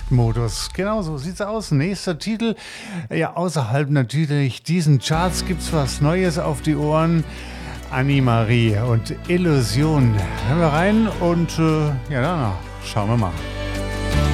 Nachtmodus. Genau so sieht's aus. Nächster Titel. Ja, außerhalb natürlich diesen Charts gibt's was Neues auf die Ohren. Annie-Marie und Illusion. Hören wir rein und ja, danach schauen wir mal.